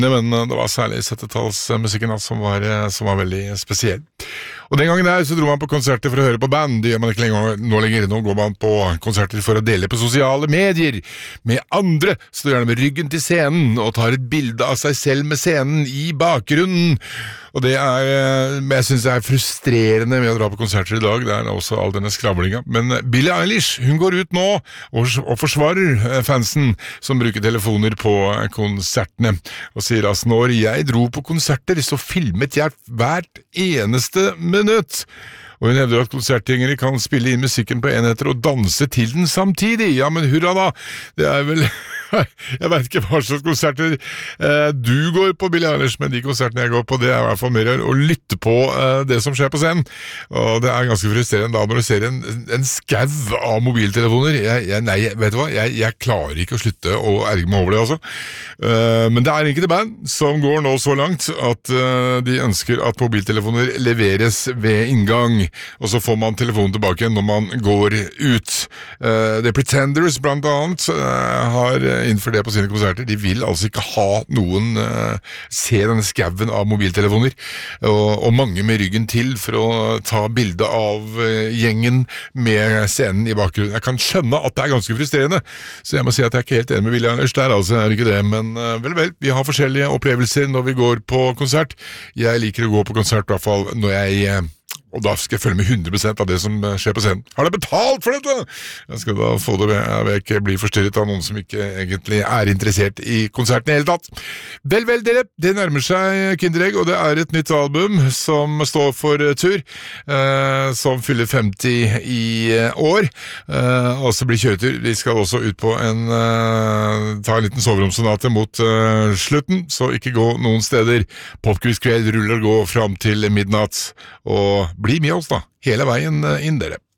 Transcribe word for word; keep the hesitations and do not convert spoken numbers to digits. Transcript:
Men det var særlig syttitalls-musikken som var, som var veldig spesiell. Og den gangen der så dro man på konserter for å høre på band. Det gjør man ikke lenger, nå lenger. Nå går man på konserter for å dele på sosiale medier med andre. Står gjerne med ryggen til scenen og tar et bilde av seg selv med scenen i bakgrunnen. Og det er, men jeg synes det er frustrerende med å dra på konserter i dag. Det er også all denne skravlinga. Men Billie Eilish, hun går ut nå og, og forsvarer fansen som bruker telefoner på konsertene. Og sier altså, når jeg dro på konserter, så filmet jeg hvert eneste minutt. Og hun hevder at konsertgjengere kan spille inn musikken på enheter og danse til den samtidig. Ja, men hurra da! Det er vel... Jeg vet ikke hva slags konserter eh, du går på, Billie Eilish, men de konsertene jeg går på, det er i hvert fall mer å lytte på eh, det som skjer på scenen. Og det er ganske frustrerende da når du ser en, en skau av mobiltelefoner. Jeg, jeg, nei, vet du hva? Jeg, jeg klarer ikke å slutte å erge meg over det, altså. Uh, men det er enkelte band som går nå så langt at uh, de ønsker at mobiltelefoner leveres ved inngang, og så får man telefonen tilbake når man går ut. Uh, The Pretenders blant annet uh, har innenfor det på sine konserter. De vil altså ikke ha noen uh, se denne skauen av mobiltelefoner, og, og mange med ryggen til for å ta bilde av uh, gjengen med scenen i bakgrunnen. Jeg kan skjønne at det er ganske frustrerende, så jeg må si at jeg er ikke helt enig med Billie Eilish der, altså er det ikke det, men uh, vel vel, vi har forskjellige opplevelser når vi går på konsert. Jeg liker å gå på konsert i hvert fall når jeg uh, og da skal jeg følge med hundre prosent av det som skjer på scenen. Har jeg betalt for dette? Jeg skal da få det med. Jeg vil ikke bli forstyrret av noen som ikke egentlig er interessert i konserten i hele tatt. Vel, vel, dere, det nærmer seg Kinderegg, og det er et nytt album som står for tur, eh, som fyller femti i år, eh, og så blir kjøretur. Vi skal også ut på en, eh, ta en liten soveromsonate mot eh, slutten, så ikke gå noen steder. Popquiz-kveld ruller gå fram til midnatt, og bli med oss da, hele veien inn dere.